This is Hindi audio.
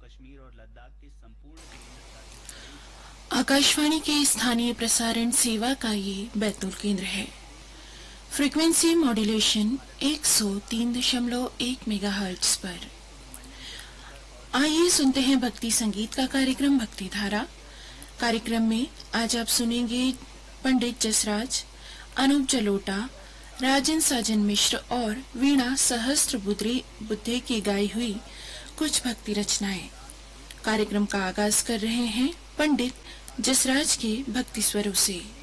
कश्मीर और लद्दाख के संपूर्ण आकाशवाणी के स्थानीय प्रसारण सेवा का ये बैतूल केंद्र है। फ्रीक्वेंसी मॉड्यूलेशन 103.1 मेगाहर्ट्ज पर। आइए सुनते हैं भक्ति संगीत का कार्यक्रम भक्ति धारा। कार्यक्रम में आज आप सुनेंगे पंडित जसराज, अनूप जलोटा, राजन साजन मिश्र और वीणा सहस्त्र बुद्धे की गाई हुई कुछ भक्ति रचनाएं। कार्यक्रम का आगाज कर रहे हैं पंडित जसराज के भक्ति स्वरों से।